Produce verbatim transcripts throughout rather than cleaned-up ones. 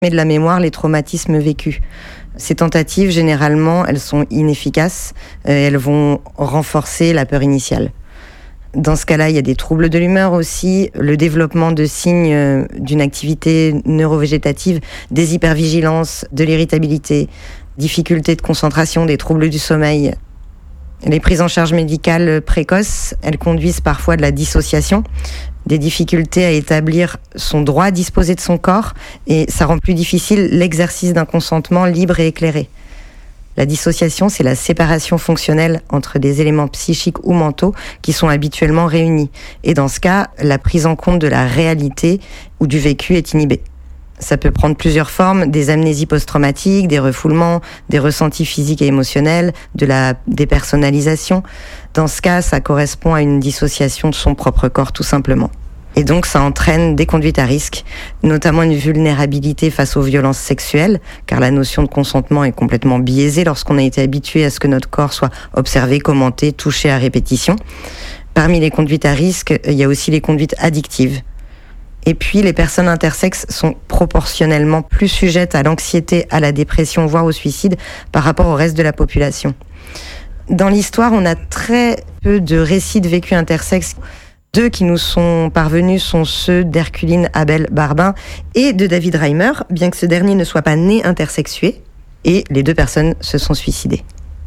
mais de la mémoire les traumatismes vécus. Ces tentatives, généralement, elles sont inefficaces, euh, elles vont renforcer la peur initiale. Dans ce cas-là, il y a des troubles de l'humeur aussi, le développement de signes euh, d'une activité neurovégétative, des hypervigilances, de l'irritabilité, difficultés de concentration, des troubles du sommeil. Les prises en charge médicales précoces, elles conduisent parfois de la dissociation, des difficultés à établir son droit à disposer de son corps, et ça rend plus difficile l'exercice d'un consentement libre et éclairé. La dissociation, c'est la séparation fonctionnelle entre des éléments psychiques ou mentaux qui sont habituellement réunis. Et dans ce cas, la prise en compte de la réalité ou du vécu est inhibée. Ça peut prendre plusieurs formes, des amnésies post-traumatiques, des refoulements, des ressentis physiques et émotionnels, de la dépersonnalisation. Dans ce cas, ça correspond à une dissociation de son propre corps, tout simplement. Et donc, ça entraîne des conduites à risque, notamment une vulnérabilité face aux violences sexuelles, car la notion de consentement est complètement biaisée lorsqu'on a été habitué à ce que notre corps soit observé, commenté, touché à répétition. Parmi les conduites à risque, il y a aussi les conduites addictives. Et puis, les personnes intersexes sont proportionnellement plus sujettes à l'anxiété, à la dépression, voire au suicide, par rapport au reste de la population. Dans l'histoire, on a très peu de récits de vécus intersexes. Deux qui nous sont parvenus sont ceux d'Herculine Abel Barbin et de David Reimer, bien que ce dernier ne soit pas né intersexué, et les deux personnes se sont suicidées.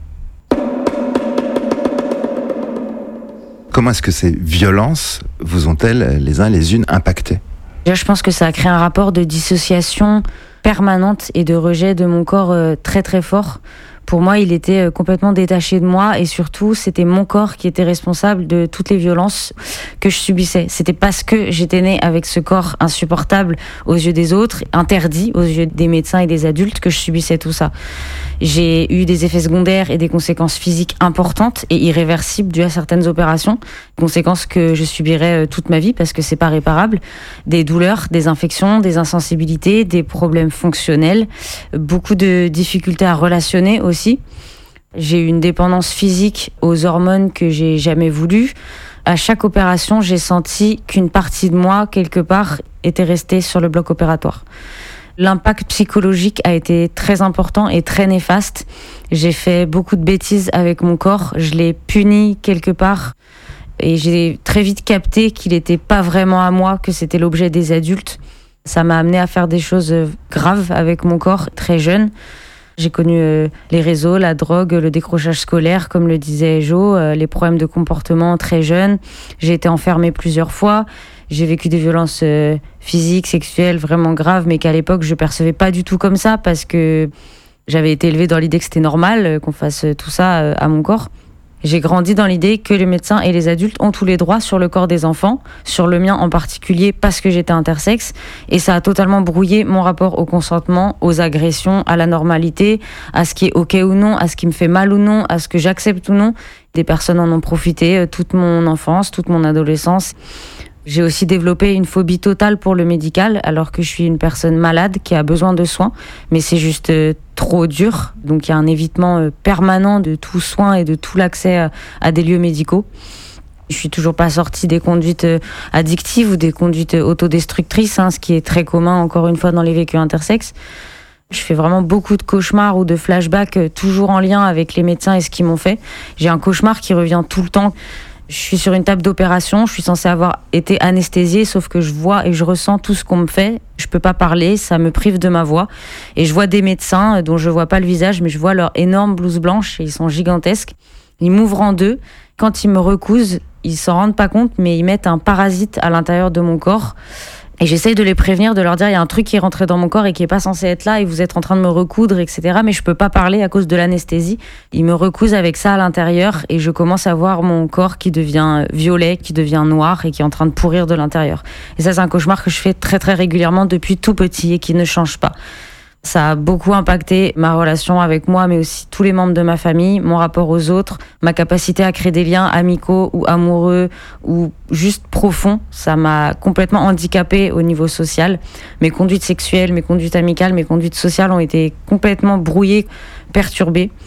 Comment est-ce que ces violences vous ont-elles, les uns les unes, impacté ? Déjà, je pense que ça a créé un rapport de dissociation permanente et de rejet de mon corps euh, très très fort. Pour moi, il était complètement détaché de moi et surtout, c'était mon corps qui était responsable de toutes les violences que je subissais. C'était parce que j'étais née avec ce corps insupportable aux yeux des autres, interdit aux yeux des médecins et des adultes, que je subissais tout ça. J'ai eu des effets secondaires et des conséquences physiques importantes et irréversibles dues à certaines opérations, conséquences que je subirai toute ma vie parce que c'est pas réparable. Des douleurs, des infections, des insensibilités, des problèmes fonctionnels, beaucoup de difficultés à relationner aussi. J'ai eu une dépendance physique aux hormones que j'ai jamais voulu. À chaque opération, j'ai senti qu'une partie de moi, quelque part, était restée sur le bloc opératoire. L'impact psychologique a été très important et très néfaste. J'ai fait beaucoup de bêtises avec mon corps. Je l'ai puni quelque part. Et j'ai très vite capté qu'il n'était pas vraiment à moi, que c'était l'objet des adultes. Ça m'a amené à faire des choses graves avec mon corps très jeune. J'ai connu euh, les réseaux, la drogue, le décrochage scolaire, comme le disait Jo, euh, les problèmes de comportement très jeunes. J'ai été enfermée plusieurs fois. J'ai vécu des violences euh, physiques, sexuelles vraiment graves, mais qu'à l'époque, je percevais pas du tout comme ça parce que j'avais été élevée dans l'idée que c'était normal euh, qu'on fasse tout ça euh, à mon corps. J'ai grandi dans l'idée que les médecins et les adultes ont tous les droits sur le corps des enfants, sur le mien en particulier parce que j'étais intersexe, et ça a totalement brouillé mon rapport au consentement, aux agressions, à la normalité, à ce qui est ok ou non, à ce qui me fait mal ou non, à ce que j'accepte ou non. Des personnes en ont profité toute mon enfance, toute mon adolescence. J'ai aussi développé une phobie totale pour le médical, alors que je suis une personne malade qui a besoin de soins, mais c'est juste euh, trop dur. Donc il y a un évitement euh, permanent de tout soin et de tout l'accès à, à des lieux médicaux. Je suis toujours pas sortie des conduites euh, addictives ou des conduites euh, autodestructrices, hein, ce qui est très commun encore une fois dans les vécus intersexes. Je fais vraiment beaucoup de cauchemars ou de flashbacks, euh, toujours en lien avec les médecins et ce qu'ils m'ont fait. J'ai un cauchemar qui revient tout le temps. Je suis sur une table d'opération, je suis censée avoir été anesthésiée, sauf que je vois et je ressens tout ce qu'on me fait. Je peux pas parler, ça me prive de ma voix. Et je vois des médecins dont je vois pas le visage, mais je vois leur énorme blouse blanche, et ils sont gigantesques. Ils m'ouvrent en deux. Quand ils me recousent, ils s'en rendent pas compte, mais ils mettent un parasite à l'intérieur de mon corps. Et j'essaye de les prévenir, de leur dire il y a un truc qui est rentré dans mon corps et qui est pas censé être là et vous êtes en train de me recoudre, et cetera. Mais je peux pas parler à cause de l'anesthésie. Ils me recousent avec ça à l'intérieur et je commence à voir mon corps qui devient violet, qui devient noir et qui est en train de pourrir de l'intérieur. Et ça, c'est un cauchemar que je fais très très régulièrement depuis tout petit et qui ne change pas. Ça a beaucoup impacté ma relation avec moi, mais aussi tous les membres de ma famille, mon rapport aux autres, ma capacité à créer des liens amicaux ou amoureux ou juste profonds. Ça m'a complètement handicapée au niveau social. Mes conduites sexuelles, mes conduites amicales, mes conduites sociales ont été complètement brouillées, perturbées.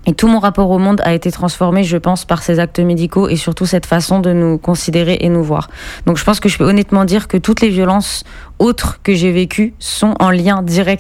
Et tout mon rapport au monde a été transformé, je pense, par ces actes médicaux et surtout cette façon de nous considérer et nous voir. Donc je pense que je peux honnêtement dire que toutes les violences autres que j'ai vécues sont en lien direct